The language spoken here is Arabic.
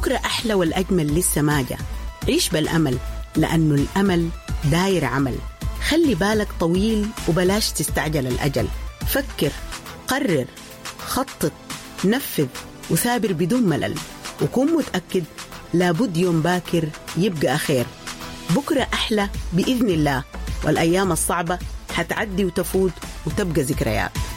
بكرة أحلى والأجمل لسه ما جاء. عيش بالأمل لأنه الأمل داير عمل. خلي بالك طويل وبلاش تستعجل الأجل. فكر، قرر، خطط، نفذ وثابر بدون ملل، وكون متأكد لابد يوم باكر يبقى خير. بكرة أحلى بإذن الله، والأيام الصعبة هتعدي وتفوت وتبقى ذكريات.